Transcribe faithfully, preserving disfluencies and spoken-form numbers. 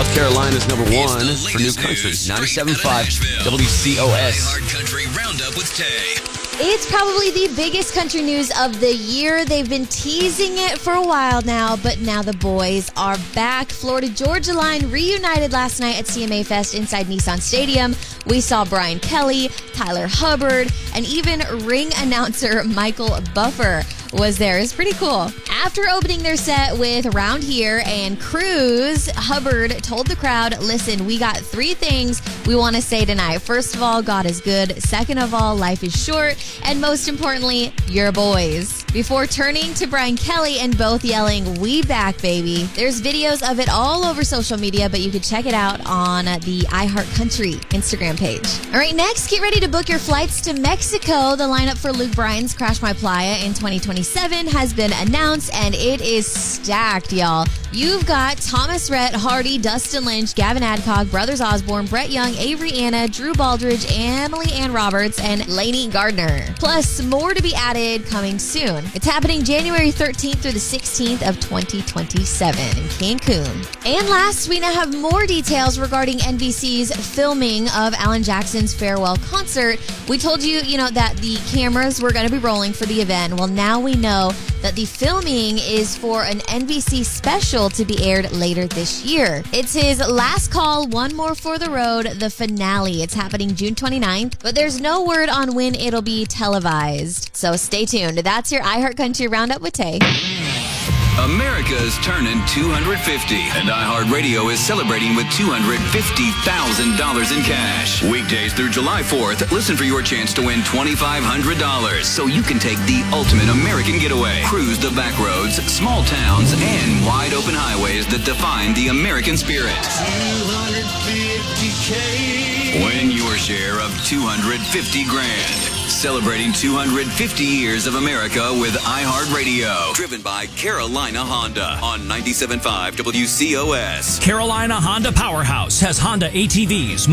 South Carolina's number one for new country. ninety-seven point five W C O S. Hard Country Roundup with Tay. It's probably the biggest country news of the year. They've been teasing it for a while now, but now the boys are back. Florida Georgia Line reunited last night at C M A Fest inside Nissan Stadium. We saw Brian Kelly, Tyler Hubbard, and even ring announcer Michael Buffer was there. It's pretty cool. After opening their set with Round Here and Cruise, Hubbard told the crowd, listen, we got three things we want to say tonight. First of all, God is good. Second of all, life is short. And most importantly, you're boys. Before turning to Brian Kelly and both yelling, we back, baby. There's videos of it all over social media, but you can check it out on the iHeartCountry Instagram page. All right, next, get ready to book your flights to Mexico. The lineup for Luke Bryan's Crash My Playa in twenty twenty-seven has been announced, and it is stacked, y'all. You've got Thomas Rhett, Hardy, Dustin Lynch, Gavin Adcock, Brothers Osborne, Brett Young, Avery Anna, Drew Baldridge, Emily Ann Roberts, and Lainey Gardner. Plus, more to be added coming soon. It's happening January thirteenth through the sixteenth of twenty twenty-seven in Cancun. And last, we now have more details regarding N B C's filming of Alan Jackson's farewell concert. We told you, you know, that the cameras were going to be rolling for the event. Well, now we know that the filming is for an N B C special to be aired later this year. It's his last call, One More for the Road, the finale. It's happening June twenty-ninth, but there's no word on when it'll be televised. So stay tuned. That's your iHeartCountry Roundup with Tay. America's turning two hundred fifty, and iHeartRadio is celebrating with two hundred fifty thousand dollars in cash. Weekdays through July fourth, listen for your chance to win twenty-five hundred dollars so you can take the ultimate American getaway. Cruise the back roads, small towns, and wide open highways that define the American spirit. two hundred fifty K. Win your share of two hundred fifty grand. Celebrating two hundred fifty years of America with iHeartRadio. Driven by Carolina Honda on ninety-seven point five W C O S. Carolina Honda Powerhouse has Honda A T Vs,